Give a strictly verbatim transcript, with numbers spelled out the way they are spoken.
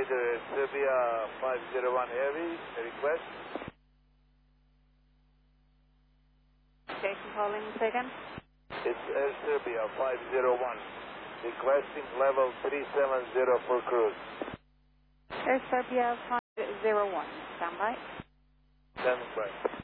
operator Air Serbia five zero one Heavy, request. Station calling second. It's Air Serbia five zero one, requesting level three seven zero for cruise. Air Serbia five zero one, standby. Standby.